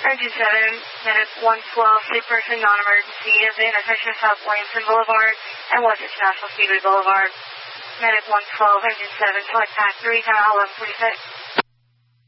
Engine 7, Medic 112, sick person, non-emergency at the intersection of South Williamson Boulevard and West International Speedway Boulevard. Medic 112, Engine 7, select pack 3, time 11:46.